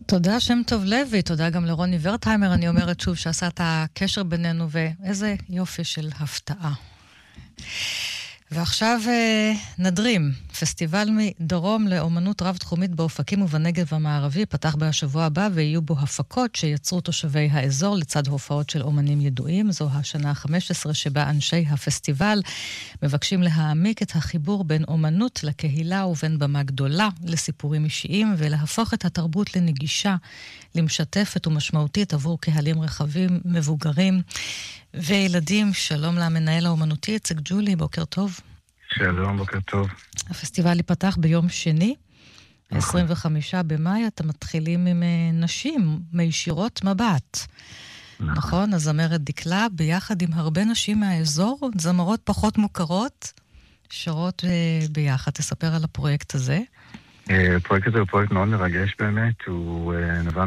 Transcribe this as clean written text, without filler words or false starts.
תודה שם טוב לוי, תודה גם לרוני ורטהיימר, אני אומרת שוב שעשה את הקשר בינינו, ואיזה יופי של הפתעה. ועכשיו נדרים, פסטיבל מדרום לאומנות רב-תחומית באופקים ובנגב המערבי פתח בשבוע הבא, ויהיו בו הפקות שיצרו תושבי האזור לצד הופעות של אומנים ידועים. זו השנה ה-15 שבה אנשי הפסטיבל מבקשים להעמיק את החיבור בין אומנות לקהילה ובין במה גדולה לסיפורים אישיים, ולהפוך את התרבות לנגישה, למשתפת ומשמעותית עבור קהלים רחבים, מבוגרים וילדים. שלום למנהל האומנותי יצחק ג'ולי, בוקר טוב. שלום, בוקר טוב. הפסטיבל ייפתח ביום שני, 25 במאי. אתם מתחילים עם נשים מישירות מבט. נכון? הזמרת דקלה ביחד עם הרבה נשים מהאזור, זמרות פחות מוכרות, שרות ביחד. תספר על הפרויקט הזה. הפרויקט הזה הוא פרויקט מאוד מרגש באמת, הוא נבע